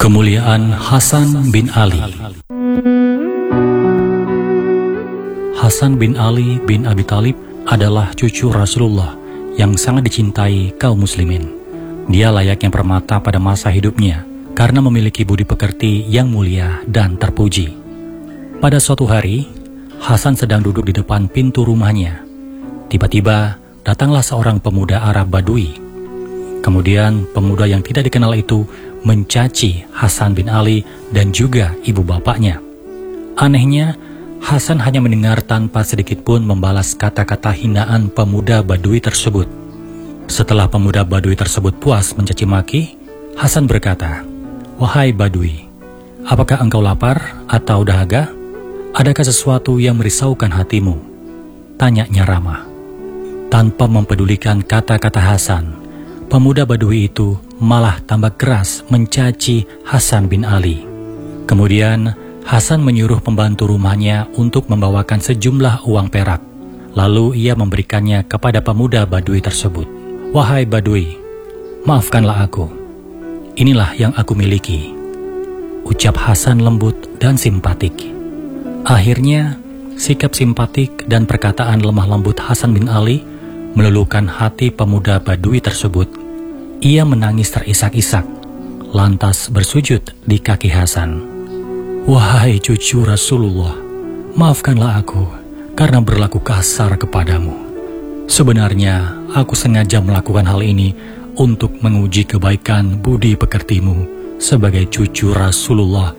Kemuliaan Hasan bin Ali. Hasan bin Ali bin Abi Thalib adalah cucu Rasulullah yang sangat dicintai kaum muslimin. Dia layaknya permata pada masa hidupnya karena memiliki budi pekerti yang mulia dan terpuji. Pada suatu hari, Hasan sedang duduk di depan pintu rumahnya. Tiba-tiba datanglah seorang pemuda Arab Badui. Kemudian pemuda yang tidak dikenal itu mencaci Hasan bin Ali dan juga ibu bapaknya. Anehnya, Hasan hanya mendengar tanpa sedikit pun membalas kata-kata hinaan pemuda Badui tersebut. Setelah pemuda Badui tersebut puas mencaci maki, Hasan berkata, "Wahai Badui, apakah engkau lapar atau dahaga? Adakah sesuatu yang merisaukan hatimu?" tanyanya ramah. Tanpa mempedulikan kata-kata Hasan, pemuda Badui itu malah tambah keras mencaci Hasan bin Ali. Kemudian Hasan menyuruh pembantu rumahnya untuk membawakan sejumlah uang perak. Lalu ia memberikannya kepada pemuda Badui tersebut. "Wahai Badui, maafkanlah aku. Inilah yang aku miliki," ucap Hasan lembut dan simpatik. Akhirnya, sikap simpatik dan perkataan lemah lembut Hasan bin Ali meluluhkan hati pemuda Badui tersebut. Ia menangis terisak-isak, lantas bersujud di kaki Hasan. "Wahai cucu Rasulullah, maafkanlah aku karena berlaku kasar kepadamu. Sebenarnya aku sengaja melakukan hal ini untuk menguji kebaikan budi pekertimu sebagai cucu Rasulullah